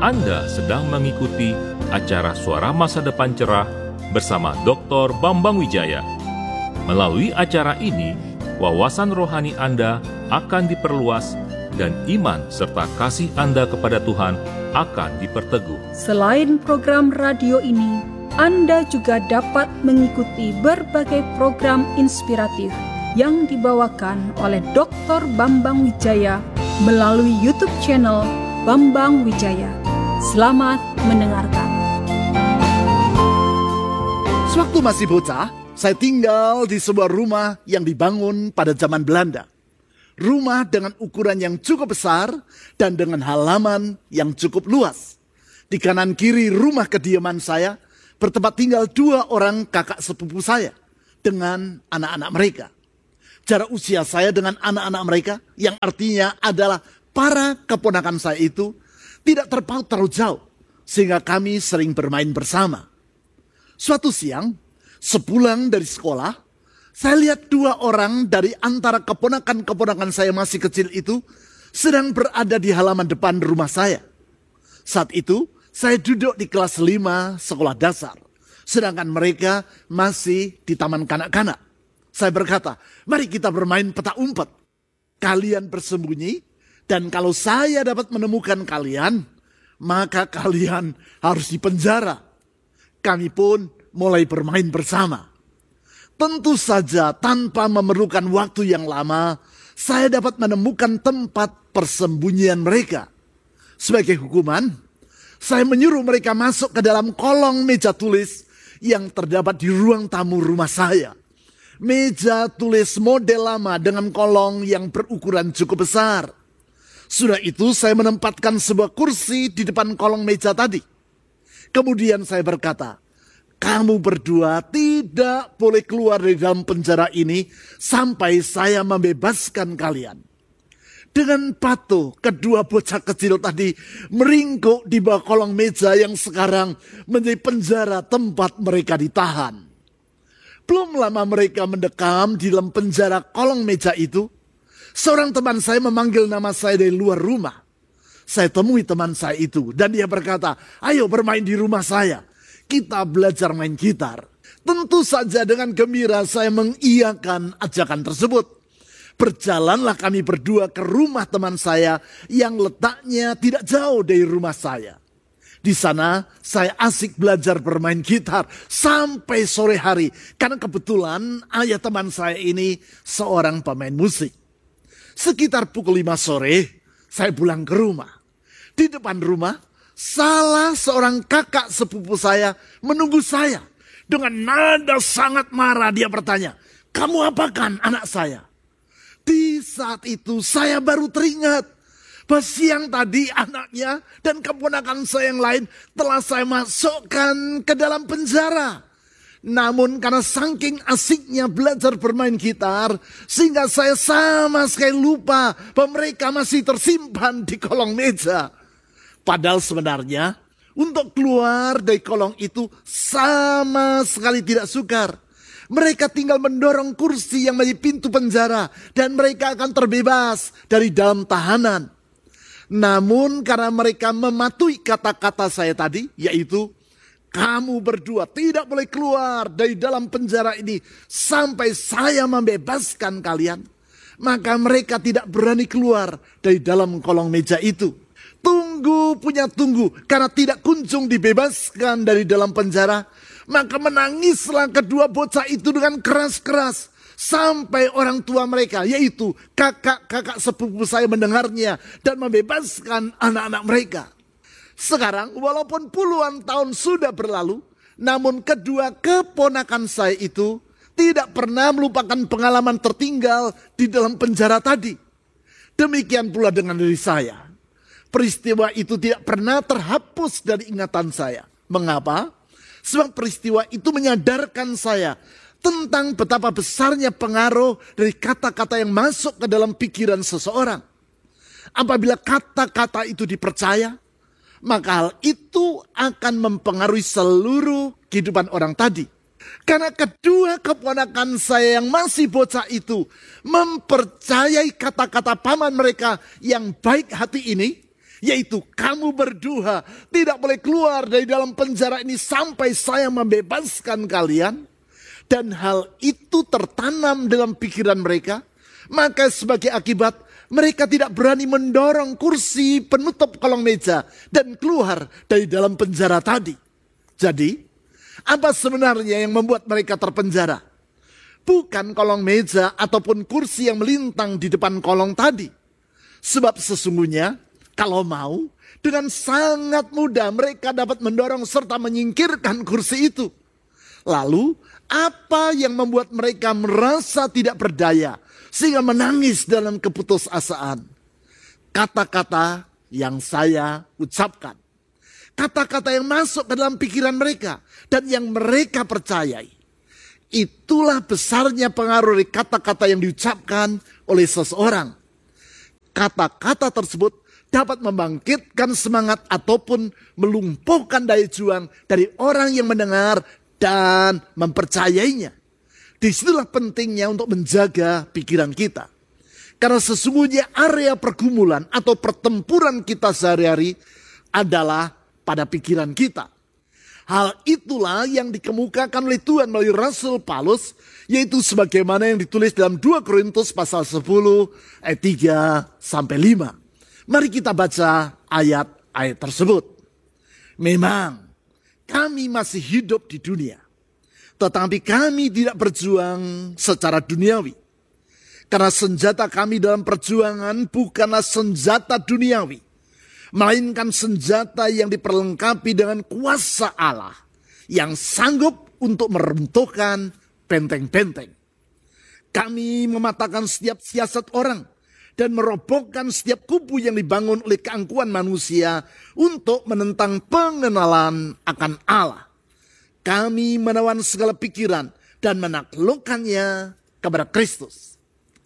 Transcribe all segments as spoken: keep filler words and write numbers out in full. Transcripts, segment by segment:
Anda sedang mengikuti acara Suara Masa Depan Cerah bersama doktor Bambang Wijaya. Melalui acara ini, wawasan rohani Anda akan diperluas dan iman serta kasih Anda kepada Tuhan akan diperteguh. Selain program radio ini, Anda juga dapat mengikuti berbagai program inspiratif yang dibawakan oleh doktor Bambang Wijaya melalui YouTube channel Bambang Wijaya. Selamat mendengarkan. Sewaktu masih bocah, saya tinggal di sebuah rumah yang dibangun pada zaman Belanda. Rumah dengan ukuran yang cukup besar dan dengan halaman yang cukup luas. Di kanan kiri rumah kediaman saya bertempat tinggal dua orang kakak sepupu saya dengan anak-anak mereka. Jarak usia saya dengan anak-anak mereka, yang artinya adalah para keponakan saya itu, tidak terpaut terlalu jauh, sehingga kami sering bermain bersama. Suatu siang, sepulang dari sekolah, saya lihat dua orang dari antara keponakan-keponakan saya masih kecil itu sedang berada di halaman depan rumah saya. Saat itu, saya duduk di kelas lima sekolah dasar, sedangkan mereka masih di taman kanak-kanak. Saya berkata, mari kita bermain petak umpet. Kalian bersembunyi, dan kalau saya dapat menemukan kalian, maka kalian harus dipenjara. Kami pun mulai bermain bersama. Tentu saja tanpa memerlukan waktu yang lama, saya dapat menemukan tempat persembunyian mereka. Sebagai hukuman, saya menyuruh mereka masuk ke dalam kolong meja tulis yang terdapat di ruang tamu rumah saya. Meja tulis model lama dengan kolong yang berukuran cukup besar. Sudah itu saya menempatkan sebuah kursi di depan kolong meja tadi. Kemudian saya berkata, kamu berdua tidak boleh keluar dari dalam penjara ini sampai saya membebaskan kalian. Dengan patuh, kedua bocah kecil tadi meringkuk di bawah kolong meja yang sekarang menjadi penjara tempat mereka ditahan. Belum lama mereka mendekam di dalam penjara kolong meja itu, seorang teman saya memanggil nama saya dari luar rumah. Saya temui teman saya itu dan dia berkata, ayo bermain di rumah saya. Kita belajar main gitar. Tentu saja dengan gembira saya mengiyakan ajakan tersebut. Berjalanlah kami berdua ke rumah teman saya yang letaknya tidak jauh dari rumah saya. Di sana saya asik belajar bermain gitar sampai sore hari. Karena kebetulan ayah teman saya ini seorang pemain musik. Sekitar pukul lima sore saya pulang ke rumah. Di depan rumah salah seorang kakak sepupu saya menunggu saya. Dengan nada sangat marah dia bertanya, kamu apakan anak saya? Di saat itu saya baru teringat bahwa siang tadi anaknya dan keponakan saya yang lain telah saya masukkan ke dalam penjara. Namun karena saking asiknya belajar bermain gitar, sehingga saya sama sekali lupa bahwa mereka masih tersimpan di kolong meja. Padahal sebenarnya untuk keluar dari kolong itu sama sekali tidak sukar. Mereka tinggal mendorong kursi yang menjadi pintu penjara dan mereka akan terbebas dari dalam tahanan. Namun karena mereka mematuhi kata-kata saya tadi, yaitu kamu berdua tidak boleh keluar dari dalam penjara ini sampai saya membebaskan kalian, maka mereka tidak berani keluar dari dalam kolong meja itu. Tunggu punya tunggu, karena tidak kunjung dibebaskan dari dalam penjara, maka menangislah kedua bocah itu dengan keras-keras. Sampai orang tua mereka, yaitu kakak-kakak sepupu saya mendengarnya dan membebaskan anak-anak mereka. Sekarang walaupun puluhan tahun sudah berlalu, namun kedua keponakan saya itu tidak pernah melupakan pengalaman tertinggal di dalam penjara tadi. Demikian pula dengan diri saya. Peristiwa itu tidak pernah terhapus dari ingatan saya. Mengapa? Sebab peristiwa itu menyadarkan saya tentang betapa besarnya pengaruh dari kata-kata yang masuk ke dalam pikiran seseorang. Apabila kata-kata itu dipercaya, maka hal itu akan mempengaruhi seluruh kehidupan orang tadi. Karena kedua keponakan saya yang masih bocah itu mempercayai kata-kata paman mereka yang baik hati ini, yaitu kamu berdua tidak boleh keluar dari dalam penjara ini sampai saya membebaskan kalian, dan hal itu tertanam dalam pikiran mereka, maka sebagai akibat mereka tidak berani mendorong kursi penutup kolong meja dan keluar dari dalam penjara tadi. Jadi, apa sebenarnya yang membuat mereka terpenjara? Bukan kolong meja ataupun kursi yang melintang di depan kolong tadi. Sebab sesungguhnya, kalau mau, dengan sangat mudah mereka dapat mendorong serta menyingkirkan kursi itu. Lalu, apa yang membuat mereka merasa tidak berdaya sehingga menangis dalam keputusasaan? Kata-kata yang saya ucapkan. Kata-kata yang masuk ke dalam pikiran mereka dan yang mereka percayai. Itulah besarnya pengaruh dari kata-kata yang diucapkan oleh seseorang. Kata-kata tersebut dapat membangkitkan semangat ataupun melumpuhkan daya juang dari orang yang mendengar dan mempercayainya. Disitulah pentingnya untuk menjaga pikiran kita. Karena sesungguhnya area pergumulan atau pertempuran kita sehari-hari adalah pada pikiran kita. Hal itulah yang dikemukakan oleh Tuhan melalui Rasul Paulus, yaitu sebagaimana yang ditulis dalam dua Korintus pasal sepuluh ayat tiga sampai lima. Mari kita baca ayat-ayat tersebut. Memang kami masih hidup di dunia, tetapi kami tidak berjuang secara duniawi. Karena senjata kami dalam perjuangan bukanlah senjata duniawi, melainkan senjata yang diperlengkapi dengan kuasa Allah yang sanggup untuk meruntuhkan benteng-benteng. Kami mematahkan setiap siasat orang dan merobohkan setiap kubu yang dibangun oleh keangkuhan manusia untuk menentang pengenalan akan Allah. Kami menawan segala pikiran dan menaklukkannya kepada Kristus.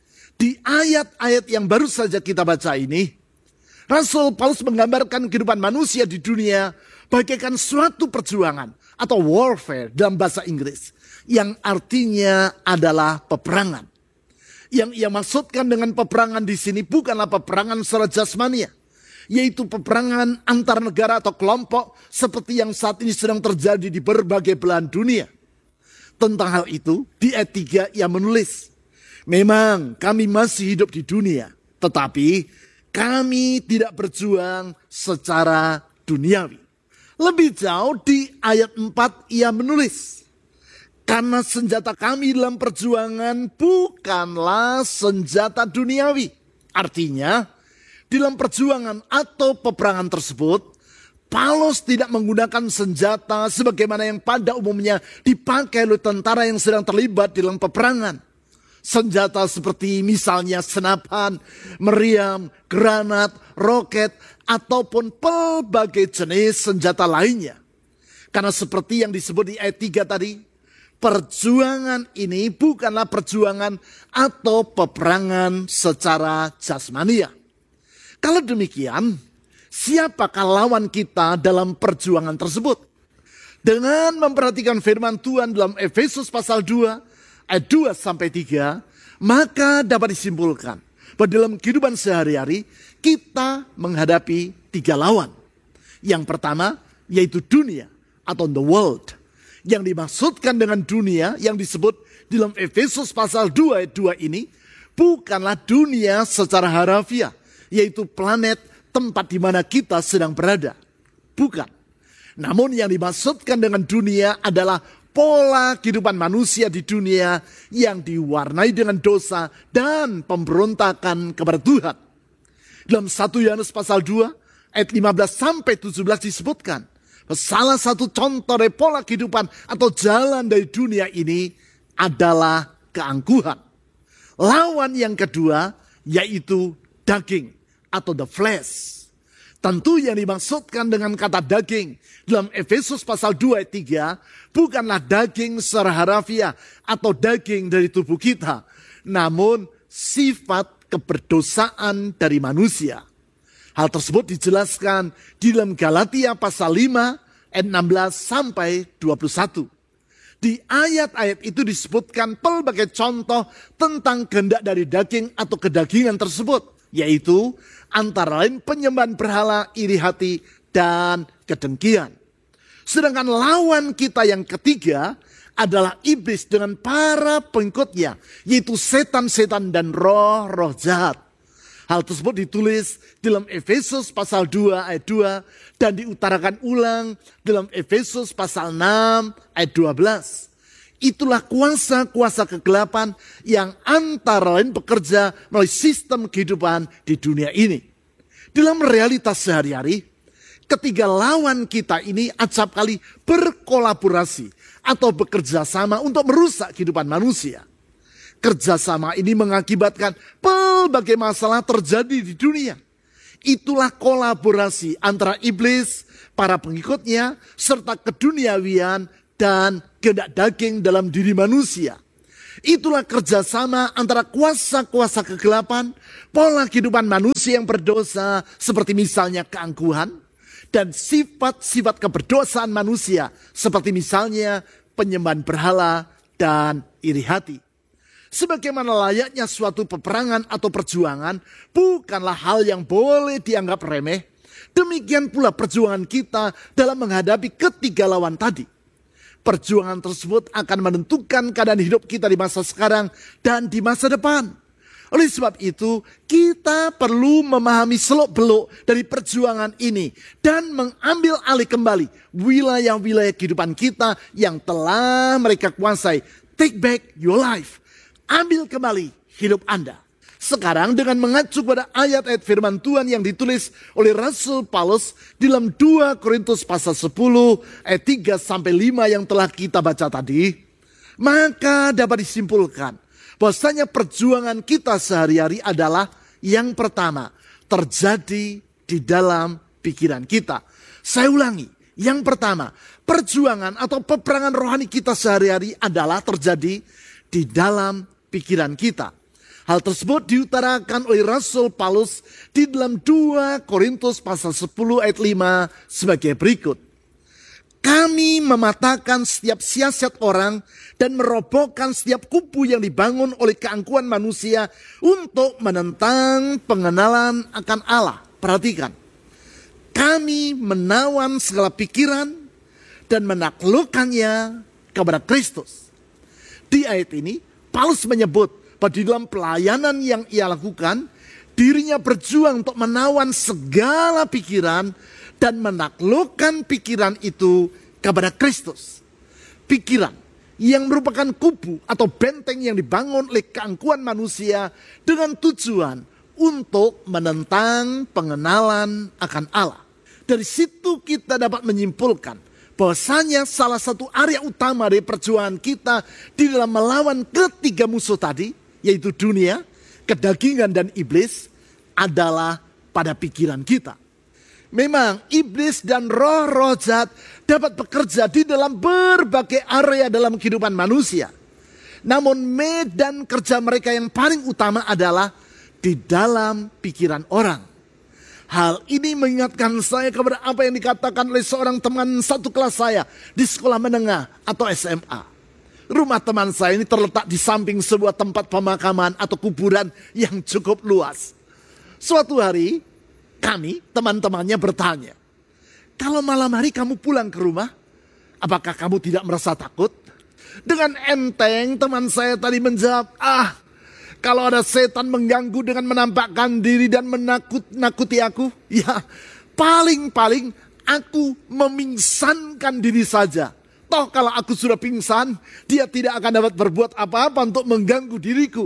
Di ayat-ayat yang baru saja kita baca ini, Rasul Paulus menggambarkan kehidupan manusia di dunia bagaikan suatu perjuangan atau warfare dalam bahasa Inggris, yang artinya adalah peperangan. Yang ia maksudkan dengan peperangan di sini bukanlah peperangan secara jasmania, yaitu peperangan antar negara atau kelompok seperti yang saat ini sedang terjadi di berbagai belahan dunia. Tentang hal itu, di ayat tiga ia menulis, memang kami masih hidup di dunia, tetapi kami tidak berjuang secara duniawi. Lebih jauh di ayat empat ia menulis, karena senjata kami dalam perjuangan bukanlah senjata duniawi. Artinya, dalam perjuangan atau peperangan tersebut, Paulus tidak menggunakan senjata sebagaimana yang pada umumnya dipakai oleh tentara yang sedang terlibat dalam peperangan. Senjata seperti misalnya senapan, meriam, granat, roket, ataupun pelbagai jenis senjata lainnya. Karena seperti yang disebut di ayat tiga tadi, perjuangan ini bukanlah perjuangan atau peperangan secara jasmania. Kalau demikian, siapakah lawan kita dalam perjuangan tersebut? Dengan memperhatikan firman Tuhan dalam Efesus pasal dua, ayat dua sampai tiga, maka dapat disimpulkan bahwa dalam kehidupan sehari-hari kita menghadapi tiga lawan. Yang pertama yaitu dunia atau the world. Yang dimaksudkan dengan dunia yang disebut di dalam Efesus pasal dua ayat dua ini bukanlah dunia secara harafiah, yaitu planet tempat di mana kita sedang berada. Bukan. Namun yang dimaksudkan dengan dunia adalah pola kehidupan manusia di dunia yang diwarnai dengan dosa dan pemberontakan kepada Tuhan. Dalam satu Yohanes pasal dua ayat lima belas sampai tujuh belas disebutkan, salah satu contoh dari pola kehidupan atau jalan dari dunia ini adalah keangkuhan. Lawan yang kedua yaitu daging atau the flesh. Tentu yang dimaksudkan dengan kata daging dalam Efesus pasal dua ayat tiga bukanlah daging secara harafiah atau daging dari tubuh kita, namun sifat keberdosaan dari manusia. Hal tersebut dijelaskan di dalam Galatia pasal lima ayat enam belas sampai dua puluh satu. Di ayat-ayat itu disebutkan pelbagai contoh tentang kehendak dari daging atau kedagingan tersebut. yaitu antara lain penyembahan berhala, iri hati, dan kedengkian. Sedangkan lawan kita yang ketiga adalah iblis dengan para pengikutnya, yaitu setan-setan dan roh-roh jahat. Hal tersebut ditulis dalam Efesus pasal dua ayat dua dan diutarakan ulang dalam Efesus pasal enam ayat dua belas. Itulah kuasa-kuasa kegelapan yang antara lain bekerja melalui sistem kehidupan di dunia ini. Dalam realitas sehari-hari, ketiga lawan kita ini acap kali berkolaborasi atau bekerja sama untuk merusak kehidupan manusia. Kerjasama ini mengakibatkan pelbagai masalah terjadi di dunia. Itulah kolaborasi antara iblis, para pengikutnya, serta keduniawian dan kehendak daging dalam diri manusia. Itulah kerjasama antara kuasa-kuasa kegelapan, pola kehidupan manusia yang berdosa seperti misalnya keangkuhan, dan sifat-sifat keberdosaan manusia seperti misalnya penyembahan berhala dan iri hati. Sebagaimana layaknya suatu peperangan atau perjuangan bukanlah hal yang boleh dianggap remeh, demikian pula perjuangan kita dalam menghadapi ketiga lawan tadi. Perjuangan tersebut akan menentukan keadaan hidup kita di masa sekarang dan di masa depan. Oleh sebab itu, kita perlu memahami seluk-beluk dari perjuangan ini dan mengambil alih kembali wilayah-wilayah kehidupan kita yang telah mereka kuasai. Take back your life. Ambil kembali hidup Anda. Sekarang dengan mengacu pada ayat-ayat firman Tuhan yang ditulis oleh Rasul Paulus dalam dua Korintus pasal sepuluh ayat tiga sampai lima yang telah kita baca tadi, maka dapat disimpulkan bahwasanya perjuangan kita sehari-hari adalah yang pertama, terjadi di dalam pikiran kita. Saya ulangi, yang pertama, perjuangan atau peperangan rohani kita sehari-hari adalah terjadi di dalam pikiran kita. Hal tersebut diutarakan oleh Rasul Paulus di dalam dua Korintus pasal sepuluh ayat lima sebagai berikut. Kami mematahkan setiap siasat orang dan merobohkan setiap kubu yang dibangun oleh keangkuhan manusia untuk menentang pengenalan akan Allah. Perhatikan. Kami menawan segala pikiran dan menaklukkannya kepada Kristus. Di ayat ini, Paulus menyebut bahwa di dalam pelayanan yang ia lakukan, dirinya berjuang untuk menawan segala pikiran dan menaklukkan pikiran itu kepada Kristus. Pikiran yang merupakan kubu atau benteng yang dibangun oleh keangkuhan manusia dengan tujuan untuk menentang pengenalan akan Allah. Dari situ kita dapat menyimpulkan bahwasanya salah satu area utama dari perjuangan kita di dalam melawan ketiga musuh tadi, yaitu dunia, kedagingan, dan iblis, adalah pada pikiran kita. Memang iblis dan roh-roh jahat dapat bekerja di dalam berbagai area dalam kehidupan manusia. Namun medan kerja mereka yang paling utama adalah di dalam pikiran orang. Hal ini mengingatkan saya kepada apa yang dikatakan oleh seorang teman satu kelas saya di sekolah menengah atau S M A. Rumah teman saya ini terletak di samping sebuah tempat pemakaman atau kuburan yang cukup luas. Suatu hari kami teman-temannya bertanya, kalau malam hari kamu pulang ke rumah, apakah kamu tidak merasa takut? Dengan enteng teman saya tadi menjawab, ah, kalau ada setan mengganggu dengan menampakkan diri dan menakut-nakuti aku, ya paling-paling aku memingsankan diri saja. Toh kalau aku sudah pingsan, dia tidak akan dapat berbuat apa-apa untuk mengganggu diriku.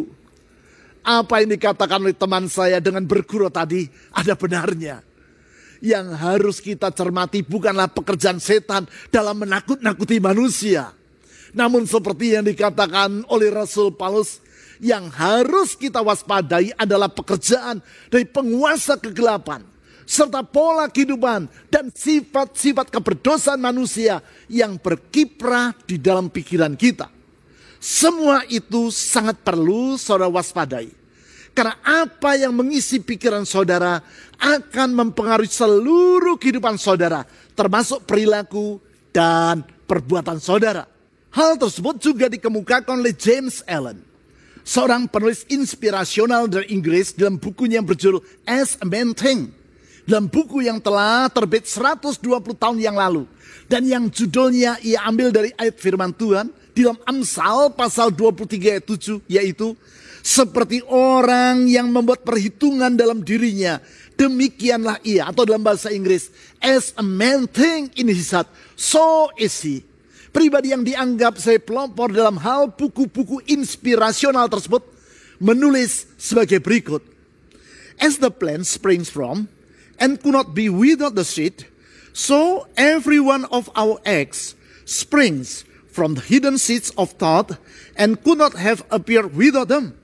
Apa yang dikatakan oleh teman saya dengan bergurau tadi ada benarnya. Yang harus kita cermati bukanlah pekerjaan setan dalam menakut-nakuti manusia. Namun seperti yang dikatakan oleh Rasul Paulus, yang harus kita waspadai adalah pekerjaan dari penguasa kegelapan, serta pola kehidupan dan sifat-sifat keberdosaan manusia yang berkiprah di dalam pikiran kita. Semua itu sangat perlu saudara waspadai. Karena apa yang mengisi pikiran saudara akan mempengaruhi seluruh kehidupan saudara, termasuk perilaku dan perbuatan saudara. Hal tersebut juga dikemukakan oleh James Allen. Seorang penulis inspirasional dari Inggris dalam bukunya yang berjudul As a Man Think, dalam buku yang telah terbit seratus dua puluh tahun yang lalu, dan yang judulnya ia ambil dari ayat firman Tuhan di dalam Amsal pasal dua puluh tiga ayat tujuh, yaitu seperti orang yang membuat perhitungan dalam dirinya, demikianlah ia, atau dalam bahasa Inggris, as a man think in his heart, so is he. Pribadi yang dianggap sebagai pelopor dalam hal buku-buku inspirasional tersebut menulis sebagai berikut. As the plant springs from and could not be without the seed, so every one of our acts springs from the hidden seeds of thought and could not have appeared without them.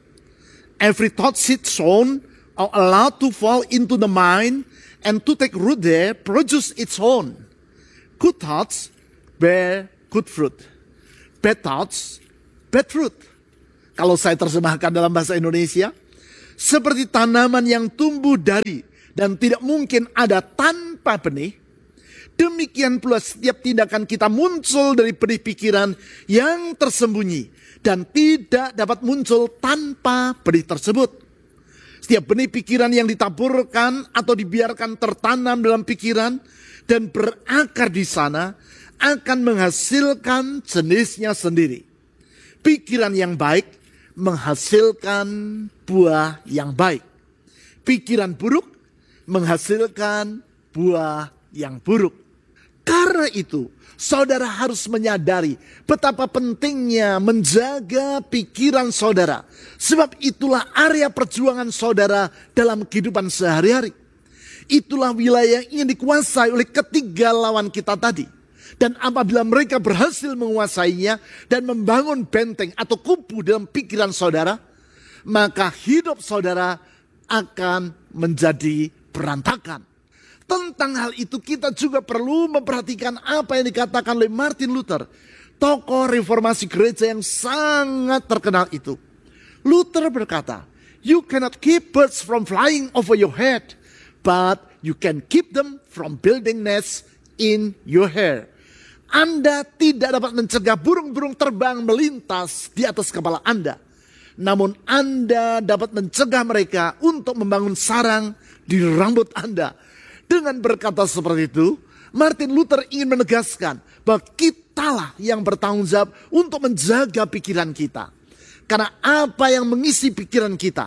Every thought seed sown or allowed to fall into the mind and to take root there produce its own. Good thoughts bear good fruit. Bad thoughts, bad fruit. Kalau saya terjemahkan dalam bahasa Indonesia, seperti tanaman yang tumbuh dari dan tidak mungkin ada tanpa benih, demikian pula setiap tindakan kita muncul dari benih pikiran yang tersembunyi dan tidak dapat muncul tanpa benih tersebut. Setiap benih pikiran yang ditaburkan atau dibiarkan tertanam dalam pikiran dan berakar di sana akan menghasilkan jenisnya sendiri. Pikiran yang baik menghasilkan buah yang baik. Pikiran buruk menghasilkan buah yang buruk. Karena itu, saudara harus menyadari betapa pentingnya menjaga pikiran saudara. Sebab itulah area perjuangan saudara dalam kehidupan sehari-hari. Itulah wilayah yang dikuasai oleh ketiga lawan kita tadi. Dan apabila mereka berhasil menguasainya dan membangun benteng atau kubu dalam pikiran saudara, maka hidup saudara akan menjadi berantakan. Tentang hal itu kita juga perlu memperhatikan apa yang dikatakan oleh Martin Luther, tokoh reformasi gereja yang sangat terkenal itu. Luther berkata, "You cannot keep birds from flying over your head, but you can keep them from building nests in your hair." Anda tidak dapat mencegah burung-burung terbang melintas di atas kepala Anda. Namun Anda dapat mencegah mereka untuk membangun sarang di rambut Anda. Dengan berkata seperti itu, Martin Luther ingin menegaskan bahwa kitalah yang bertanggung jawab untuk menjaga pikiran kita. Karena apa yang mengisi pikiran kita,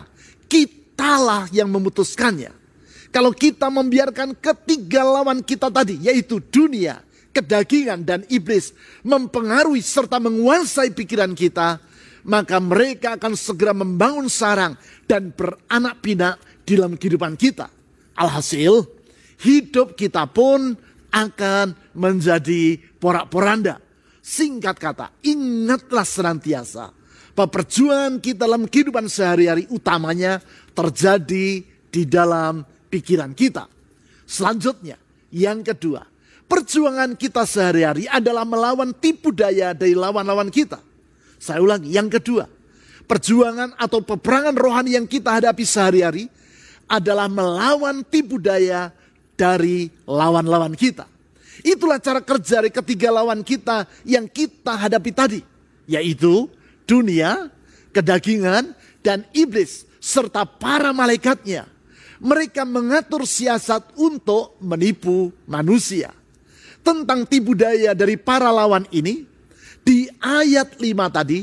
kitalah yang memutuskannya. Kalau kita membiarkan ketiga lawan kita tadi, yaitu dunia, kedagingan dan iblis mempengaruhi serta menguasai pikiran kita, maka mereka akan segera membangun sarang dan beranak pinak di dalam kehidupan kita. Alhasil, hidup kita pun akan menjadi porak-poranda. Singkat kata, ingatlah senantiasa bahwa perjuangan kita dalam kehidupan sehari-hari utamanya terjadi di dalam pikiran kita. Selanjutnya, yang kedua, perjuangan kita sehari-hari adalah melawan tipu daya dari lawan-lawan kita. Saya ulangi, yang kedua, perjuangan atau peperangan rohani yang kita hadapi sehari-hari adalah melawan tipu daya dari lawan-lawan kita. Itulah cara kerja dari ketiga lawan kita yang kita hadapi tadi, yaitu dunia, kedagingan, dan iblis, serta para malaikatnya. Mereka mengatur siasat untuk menipu manusia. Tentang tipu daya dari para lawan ini, di ayat lima tadi,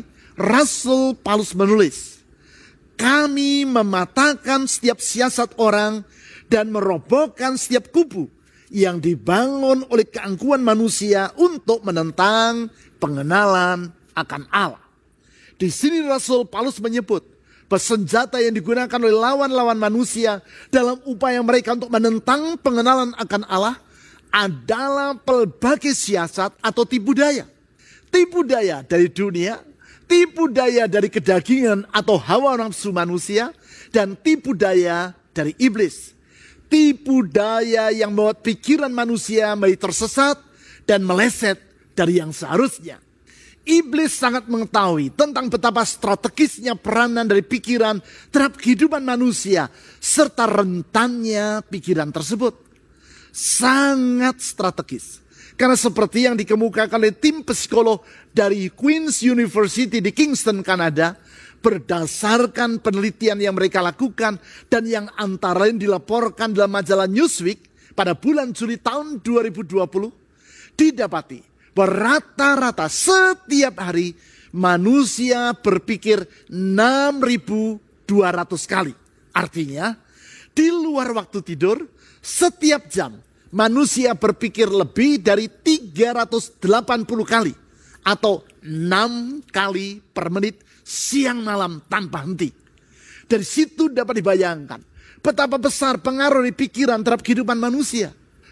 Rasul Paulus menulis, "Kami mematahkan setiap siasat orang dan merobohkan setiap kubu yang dibangun oleh keangkuhan manusia untuk menentang pengenalan akan Allah." Di sini Rasul Paulus menyebut bahwa senjata yang digunakan oleh lawan-lawan manusia dalam upaya mereka untuk menentang pengenalan akan Allah adalah pelbagai siasat atau tipu daya. Tipu daya dari dunia, tipu daya dari kedagingan atau hawa nafsu manusia, dan tipu daya dari iblis. Tipu daya yang membuat pikiran manusia menjadi tersesat dan meleset dari yang seharusnya. Iblis sangat mengetahui tentang betapa strategisnya peranan dari pikiran terhadap kehidupan manusia serta rentannya pikiran tersebut. Sangat strategis. Karena seperti yang dikemukakan oleh tim psikolog dari Queen's University di Kingston, Kanada, berdasarkan penelitian yang mereka lakukan dan yang antara lain dilaporkan dalam majalah Newsweek pada bulan Juli tahun dua ribu dua puluh, didapati bahwa rata-rata setiap hari manusia berpikir enam ribu dua ratus kali. Artinya, di luar waktu tidur, setiap jam manusia berpikir lebih dari tiga ratus delapan puluh kali atau enam kali per menit siang malam tanpa henti. Dari situ dapat dibayangkan betapa besar pengaruh dari pikiran terhadap kehidupan manusia.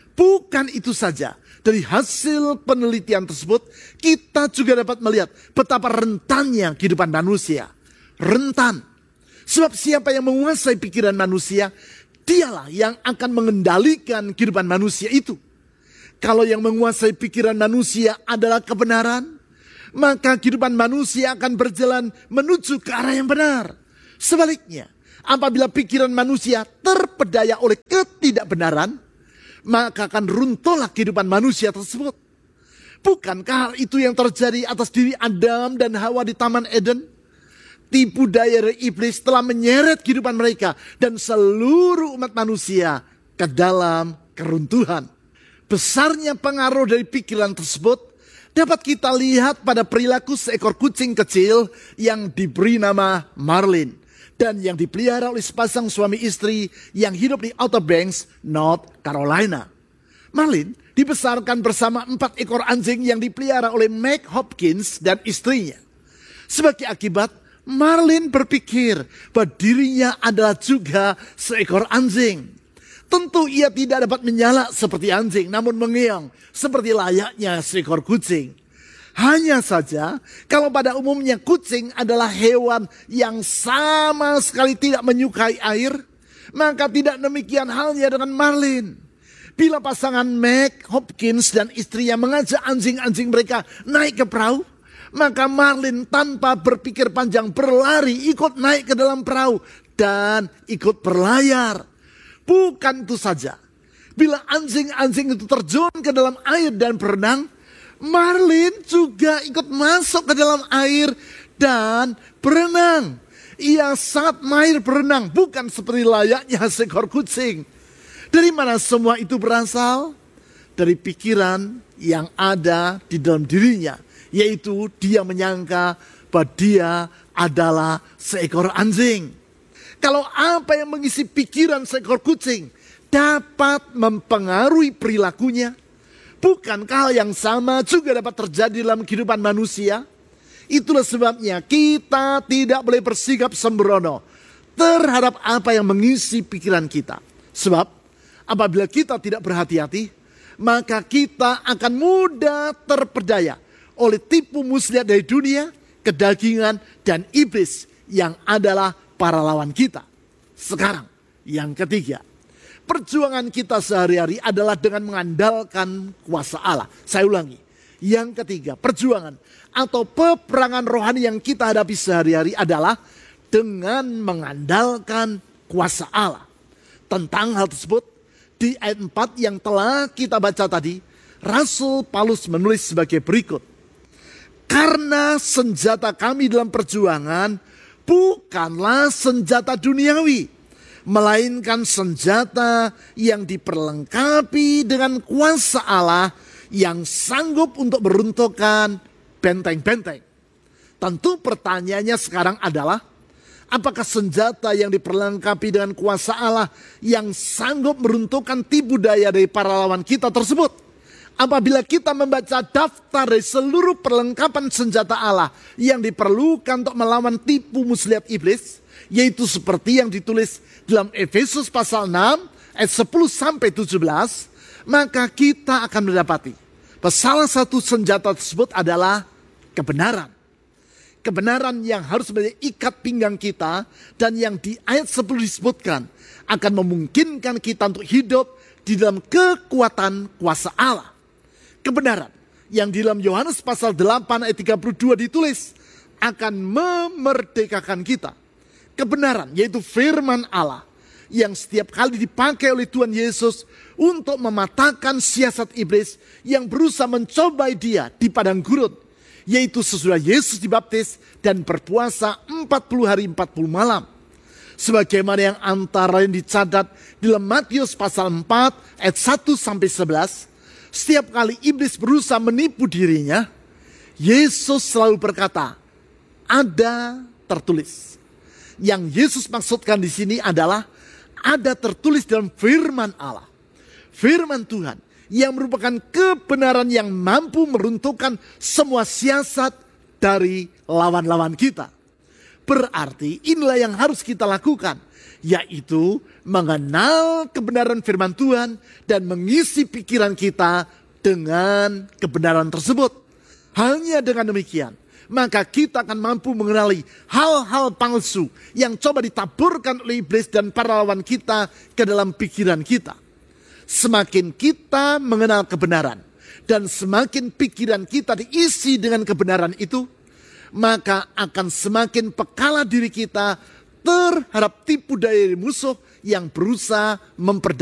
Bukan itu saja, dari hasil penelitian tersebut kita juga dapat melihat betapa rentannya kehidupan manusia. Rentan. Sebab siapa yang menguasai pikiran manusia, dialah yang akan mengendalikan kehidupan manusia itu. Kalau yang menguasai pikiran manusia adalah kebenaran, maka kehidupan manusia akan berjalan menuju ke arah yang benar. Sebaliknya, apabila pikiran manusia terpedaya oleh ketidakbenaran, maka akan runtuhlah kehidupan manusia tersebut. Bukankah hal itu yang terjadi atas diri Adam dan Hawa di Taman Eden? Tipu daya dari iblis telah menyeret kehidupan mereka dan seluruh umat manusia ke dalam keruntuhan. Besarnya pengaruh dari pikiran tersebut dapat kita lihat pada perilaku seekor kucing kecil yang diberi nama Marlin dan yang dipelihara oleh sepasang suami istri yang hidup di Outer Banks, North Carolina. Marlin dibesarkan bersama empat ekor anjing yang dipelihara oleh Meg Hopkins dan istrinya. Sebagai akibat, Marlin berpikir bahwa dirinya adalah juga seekor anjing. Tentu ia tidak dapat menyala seperti anjing, namun mengeong seperti layaknya seekor kucing. Hanya saja, kalau pada umumnya kucing adalah hewan yang sama sekali tidak menyukai air, maka tidak demikian halnya dengan Marlin. Bila pasangan Meg Hopkins dan istrinya mengajak anjing-anjing mereka naik ke perahu, maka Marlin tanpa berpikir panjang berlari ikut naik ke dalam perahu dan ikut berlayar. Bukan itu saja, bila anjing-anjing itu terjun ke dalam air dan berenang, Marlin juga ikut masuk ke dalam air dan berenang. Ia sangat mahir berenang, bukan seperti layaknya seekor kucing. Dari mana semua itu berasal? Dari pikiran yang ada di dalam dirinya, yaitu dia menyangka bahwa dia adalah seekor anjing. Kalau apa yang mengisi pikiran seekor kucing dapat mempengaruhi perilakunya, bukankah hal yang sama juga dapat terjadi dalam kehidupan manusia? Itulah sebabnya kita tidak boleh bersikap sembrono terhadap apa yang mengisi pikiran kita. Sebab apabila kita tidak berhati-hati, maka kita akan mudah terpedaya oleh tipu muslihat dari dunia, kedagingan, dan iblis yang adalah para lawan kita. Sekarang, yang ketiga, perjuangan kita sehari-hari adalah dengan mengandalkan kuasa Allah. Saya ulangi, yang ketiga, perjuangan atau peperangan rohani yang kita hadapi sehari-hari adalah dengan mengandalkan kuasa Allah. Tentang hal tersebut, di ayat empat yang telah kita baca tadi, Rasul Paulus menulis sebagai berikut. Karena senjata kami dalam perjuangan bukanlah senjata duniawi, melainkan senjata yang diperlengkapi dengan kuasa Allah yang sanggup untuk meruntuhkan benteng-benteng. Tentu pertanyaannya sekarang adalah, apakah senjata yang diperlengkapi dengan kuasa Allah yang sanggup meruntuhkan tipu daya dari para lawan kita tersebut? Apabila kita membaca daftar dari seluruh perlengkapan senjata Allah yang diperlukan untuk melawan tipu muslihat iblis, yaitu seperti yang ditulis dalam Efesus pasal enam ayat sepuluh sampai tujuh belas, maka kita akan mendapati bahwa salah satu senjata tersebut adalah kebenaran. Kebenaran yang harus menjadi ikat pinggang kita dan yang di ayat sepuluh disebutkan akan memungkinkan kita untuk hidup di dalam kekuatan kuasa Allah. Kebenaran yang di dalam Yohanes pasal delapan ayat tiga puluh dua ditulis akan memerdekakan kita. Kebenaran yaitu firman Allah yang setiap kali dipakai oleh Tuhan Yesus untuk mematahkan siasat iblis yang berusaha mencobai dia di padang gurun. yaitu sesudah Yesus dibaptis dan berpuasa empat puluh hari empat puluh malam. Sebagaimana yang antara yang dicatat di dalam Matius pasal empat ayat satu sampai sebelas, setiap kali iblis berusaha menipu dirinya, Yesus selalu berkata, ada tertulis. Yang Yesus maksudkan di sini adalah ada tertulis dalam firman Allah. Firman Tuhan yang merupakan kebenaran yang mampu meruntuhkan semua siasat dari lawan-lawan kita. Berarti inilah yang harus kita lakukan, yaitu mengenal kebenaran firman Tuhan dan mengisi pikiran kita dengan kebenaran tersebut. Hanya dengan demikian, maka kita akan mampu mengenali hal-hal palsu yang coba ditaburkan oleh iblis dan para lawan kita ke dalam pikiran kita. Semakin kita mengenal kebenaran dan semakin pikiran kita diisi dengan kebenaran itu, maka akan semakin pekala diri kita terhadap tipu daya musuh yang berusaha memperdagangkan